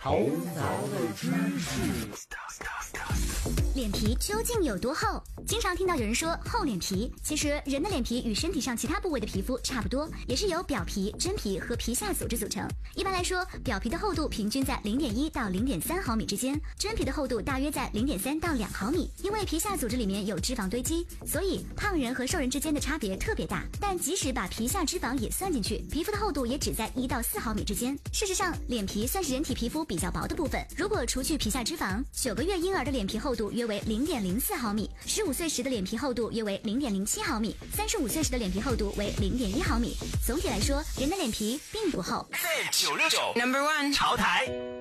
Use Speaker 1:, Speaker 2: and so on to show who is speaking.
Speaker 1: 头脑的知识。
Speaker 2: 脸皮究竟有多厚？经常听到有人说厚脸皮，其实人的脸皮与身体上其他部位的皮肤差不多，也是由表皮、真皮和皮下组织组成。一般来说，表皮的厚度平均在 0.1 到 0.3 毫米之间，真皮的厚度大约在 0.3 到2毫米。因为皮下组织里面有脂肪堆积，所以胖人和瘦人之间的差别特别大。但即使把皮下脂肪也算进去，皮肤的厚度也只在1到4毫米之间。事实上，脸皮算是人体皮肤比较薄的部分。如果除去皮下脂肪，9个月婴儿的脸皮厚度约为 0.04 毫米，15岁时的脸皮厚度约为 0.07 毫米，35岁时的脸皮厚度为 0.1 毫米。总体来说，人的脸皮并不厚。
Speaker 3: 969 No.1 潮台。